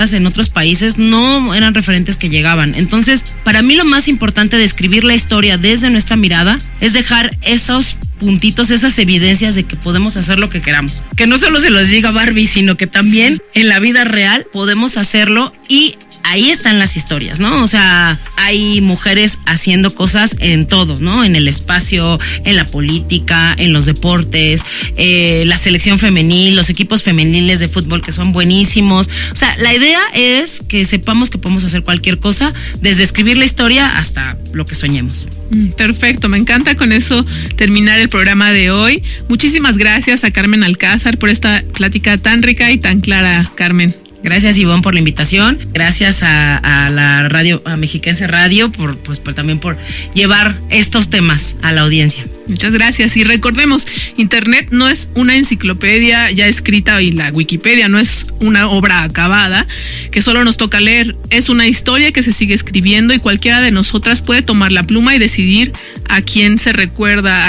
en otros países no eran referentes que llegaban. Entonces, para mí lo más importante de escribir la historia desde nuestra mirada es dejar esos puntitos, esas evidencias de que podemos hacer lo que queramos. Que no solo se los diga Barbie, sino que también en la vida real podemos hacerlo, y ahí están las historias, ¿no? O sea, hay mujeres haciendo cosas en todo, ¿no? En el espacio, en la política, en los deportes, la selección femenil, los equipos femeniles de fútbol que son buenísimos. O sea, la idea es que sepamos que podemos hacer cualquier cosa, desde escribir la historia hasta lo que soñemos. Perfecto, me encanta con eso terminar el programa de hoy. Muchísimas gracias a Carmen Alcázar por esta plática tan rica y tan clara, Carmen. Gracias, Ivonne, por la invitación. Gracias a la radio, a Mexiquense Radio, por también por llevar estos temas a la audiencia. Muchas gracias. Y recordemos, Internet no es una enciclopedia ya escrita, y la Wikipedia no es una obra acabada que solo nos toca leer. Es una historia que se sigue escribiendo, y cualquiera de nosotras puede tomar la pluma y decidir a quién se recuerda,